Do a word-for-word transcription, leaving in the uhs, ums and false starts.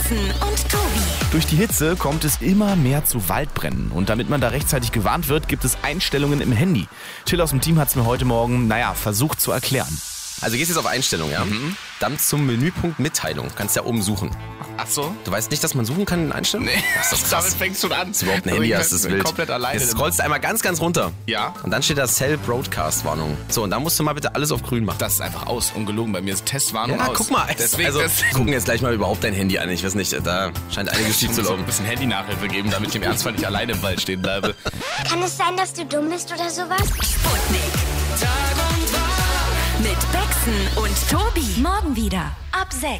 Becksen und Tobi. Durch die Hitze kommt es immer mehr zu Waldbränden. Und damit man da rechtzeitig gewarnt wird, gibt es Einstellungen im Handy. Till aus dem Team hat es mir heute Morgen, naja, versucht zu erklären. Also gehst jetzt auf Einstellung, ja? Mhm. Dann zum Menüpunkt Mitteilung. Kannst ja oben suchen. Ach so? Du weißt nicht, dass man suchen kann in Einstellungen? Nee, das ist damit fängst du an. Das ist überhaupt ein Handy, das ist wild. Komplett alleine. Jetzt scrollst du einmal ganz, ganz runter. Ja. Und dann steht da Cell Broadcast Warnung. So, und dann musst du mal bitte alles auf grün machen. Das ist einfach aus, ungelogen. Bei mir ist Testwarnung Ja, aus. guck mal. Deswegen, also, das wir gucken jetzt gleich mal überhaupt dein Handy an. Ich weiß nicht, da scheint einiges schief zu so laufen. ein bisschen Handy-Nachhilfe geben, damit ich im Ernstfall nicht alleine im Wald stehen bleibe. Kann es sein, dass du dumm bist oder sowas? Sputnik. Tag und Tag. Mit Becksen und Tobi. Morgen wieder ab sechs.